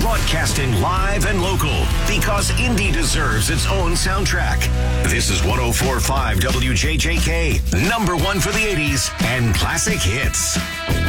Broadcasting live and local because indie deserves its own soundtrack. This is 104.5 WJJK, number one for the 80s and classic hits.